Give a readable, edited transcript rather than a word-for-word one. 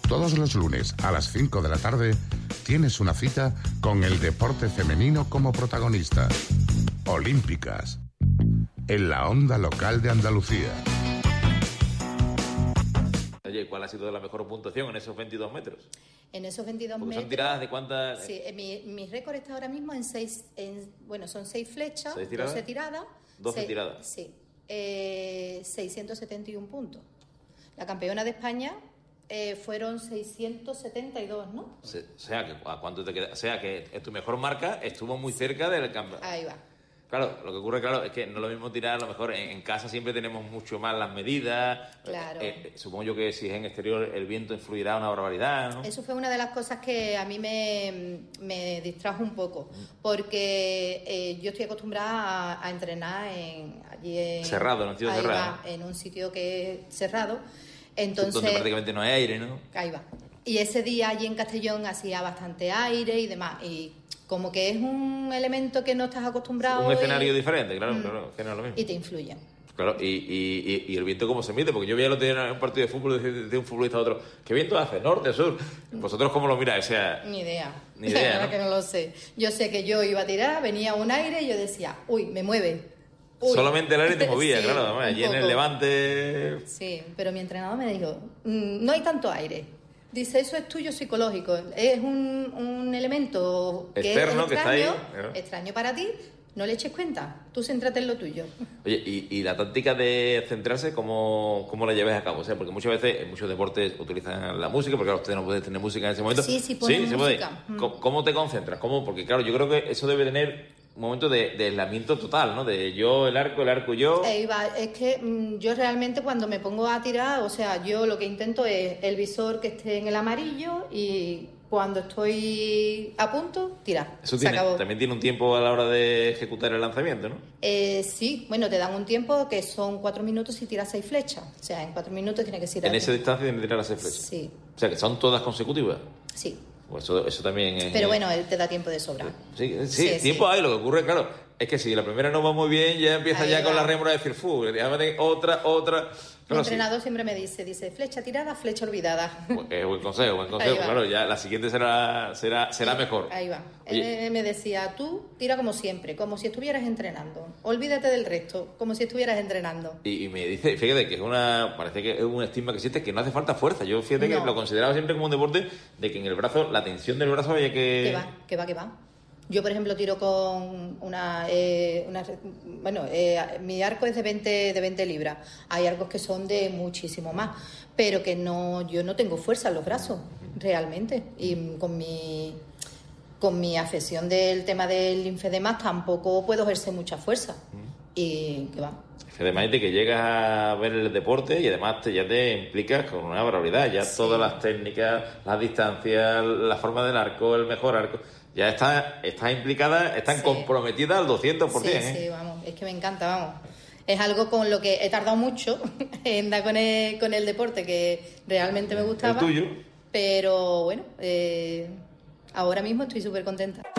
Todos los lunes a las 5 de la tarde tienes una cita con el deporte femenino como protagonista. Olímpicas, en la onda local de Andalucía. Oye, ¿cuál ha sido la mejor puntuación en esos 22 metros? En esos 22 Porque metros... ¿son tiradas de cuántas? Sí, mi récord está ahora mismo en 6... son 6 flechas, 6 tiradas, 12 tiradas. 12 tiradas. Sí. 671 puntos. La campeona de España fueron 672, ¿no? O sea, que ¿a cuánto te queda? O sea, que tu mejor marca estuvo muy cerca del campeón. Ahí va. Claro, lo que ocurre, claro, es que no es lo mismo tirar, a lo mejor en casa siempre tenemos mucho más las medidas. Claro. Supongo yo que si es en exterior el viento influirá una barbaridad, ¿no? Eso fue una de las cosas que a mí me distrajo un poco, porque yo estoy acostumbrada a entrenar allí en... Cerrado, en un sitio cerrado. En un sitio que es cerrado. Entonces, donde prácticamente no hay aire, ¿no? Ahí va. Y ese día allí en Castellón hacía bastante aire y demás, y como que es un elemento que no estás acostumbrado. Un escenario diferente, claro, claro, que no es lo mismo. Y te influye. Claro, y el viento cómo se mide, porque yo veía el otro día en un partido de fútbol de un futbolista a otro, ¿qué viento hace? ¿Norte, sur? ¿Vosotros cómo lo miráis? O sea, Ni idea. Ni idea, La verdad ¿no? que no lo sé. Yo sé que yo iba a tirar, venía un aire y yo decía, uy, me mueve. Uy. Solamente el aire te movía, Sí, claro, además, allí en el poco. Levante... Sí, pero mi entrenador me dijo, no hay tanto aire. Dice, eso es tuyo psicológico, es un elemento que externo, es que está extraño, ahí, claro. extraño para ti, no le eches cuenta, tú céntrate en lo tuyo. Oye, y la táctica de centrarse, ¿cómo la lleváis a cabo? O sea, porque muchas veces en muchos deportes utilizan la música, porque claro, ustedes no pueden tener música en ese momento. Sí, ponen se música. puede. ¿Cómo te concentras? Porque claro, yo creo que eso debe tener un momento de aislamiento total, ¿no? De yo, el arco yo... Ahí va, es que yo realmente cuando me pongo a tirar, o sea, yo lo que intento es el visor que esté en el amarillo y cuando estoy a punto, tirar. Eso Se acabó. también tiene un tiempo a la hora de ejecutar el lanzamiento, ¿no? Sí, bueno, te dan un tiempo que son 4 minutos y tiras 6 flechas. O sea, en 4 minutos tienes que tirar. En esa distancia tienes que tirar las 6 flechas. Sí. O sea, que son todas consecutivas. Sí. Pues eso también es... Pero bueno, él te da tiempo de sobra. Sí, tiempo hay. Lo que ocurre, claro, es que si la primera no va muy bien, ya empieza Ahí ya va. con la rémora de decir, déjame otra. Mi Claro, entrenador siempre me dice, flecha tirada, flecha olvidada. Buen consejo. Claro, ya la siguiente será mejor. Ahí va. Oye, Él me decía, tú tira como siempre, como si estuvieras entrenando. Olvídate del resto, como si estuvieras entrenando. y me dice, fíjate que parece que es un estigma que existe, que no hace falta fuerza. Yo fíjate que lo consideraba siempre como un deporte de que en el brazo, la tensión del brazo había que... Que va. Yo, por ejemplo, tiro con mi arco es de 20 libras. Hay arcos que son de muchísimo más, pero que yo no tengo fuerza en los brazos, realmente. Y con mi afección del tema del linfedema tampoco puedo ejercer mucha fuerza. Y que va. Además de que llegas a ver el deporte y además ya te implicas con una barbaridad. Ya todas las técnicas, las distancias, la forma del arco, el mejor arco... Ya está implicada, están comprometidas al 200%. Sí, vamos, es que me encanta, vamos. Es algo con lo que he tardado mucho en dar con el deporte, que realmente me gustaba. El tuyo. Pero bueno, ahora mismo estoy súper contenta.